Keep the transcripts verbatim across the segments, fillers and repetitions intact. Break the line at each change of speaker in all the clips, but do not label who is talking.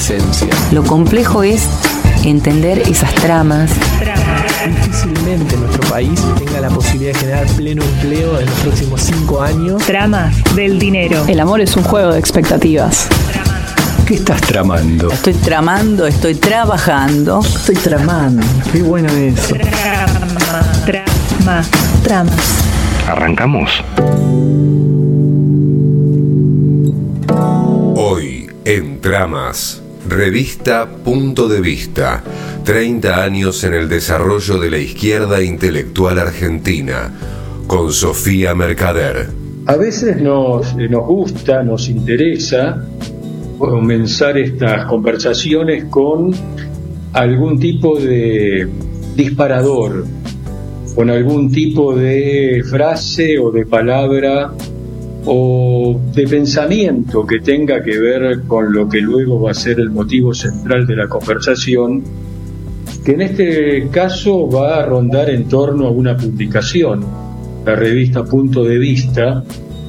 esencia.
Lo complejo es entender esas tramas.
Difícilmente nuestro país tenga la posibilidad de generar pleno empleo en los próximos cinco años.
Tramas del dinero.
El amor es un juego de expectativas.
¿Qué estás tramando?
Estoy tramando, estoy trabajando.
Estoy tramando.
Qué bueno eso.
Trama, trama, tramas.
¿Arrancamos?
Hoy en Tramas, revista Punto de Vista, treinta años en el desarrollo de la izquierda intelectual argentina, con Sofía Mercader.
A veces nos, nos gusta, nos interesa comenzar estas conversaciones con algún tipo de disparador, con algún tipo de frase o de palabra o de pensamiento que tenga que ver con lo que luego va a ser el motivo central de la conversación, que en este caso va a rondar en torno a una publicación, la revista Punto de Vista,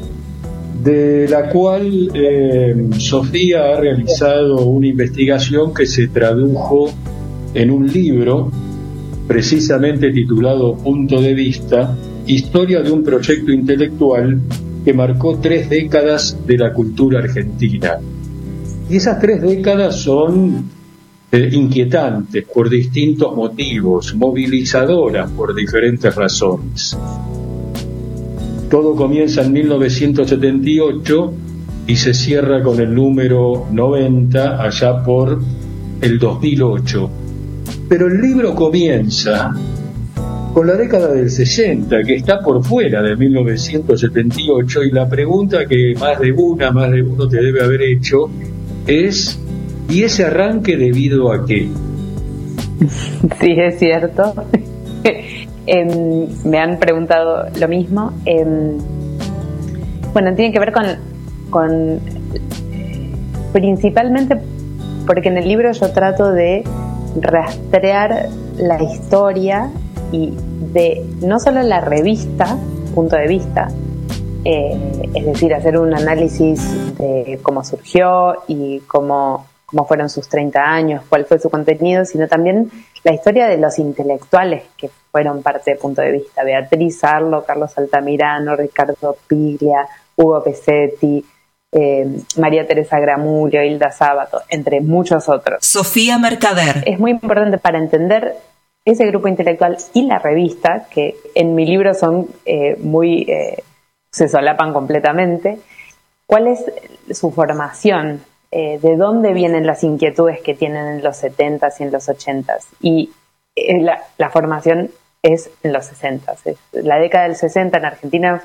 de la cual eh, Sofía ha realizado una investigación que se tradujo en un libro precisamente titulado Punto de Vista, historia de un proyecto intelectual que marcó tres décadas de la cultura argentina. Y esas tres décadas son eh, inquietantes por distintos motivos, movilizadoras por diferentes razones. Todo comienza en mil novecientos setenta y ocho y se cierra con el número noventa allá por el dos mil ocho. Pero el libro comienza con la década del sesenta, que está por fuera de mil novecientos setenta y ocho, y la pregunta que más de una, más de uno te debe haber hecho es: ¿y ese arranque debido a qué?
Sí, es cierto. Eh, me han preguntado lo mismo. Eh, bueno, tiene que ver con, con principalmente porque en el libro yo trato de rastrear la historia y de no solo la revista Punto de Vista, eh, es decir, hacer un análisis de cómo surgió y cómo, cómo fueron sus treinta años, cuál fue su contenido, sino también la historia de los intelectuales que fueron parte de Punto de Vista: Beatriz Arlo, Carlos Altamirano, Ricardo Piglia, Hugo Pesetti, eh, María Teresa Gramulio, Hilda Sábato, entre muchos otros.
Sofía Mercader.
Es muy importante para entender ese grupo intelectual y la revista, que en mi libro son eh, muy eh, se solapan completamente. ¿Cuál es su formación? Eh, ¿De dónde vienen las inquietudes que tienen en los setentas y en los ochentas? Y eh, la, la formación es en los sesentas. La década del sesenta en Argentina